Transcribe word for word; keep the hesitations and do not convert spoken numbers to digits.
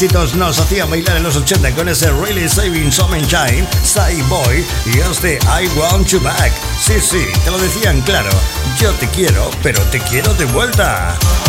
Nos hacían bailar en los ochenta con ese Really Saving Sunshine, Shy Boy y este I Want You Back. Sí, sí, te lo decían claro. Yo te quiero, pero te quiero de vuelta.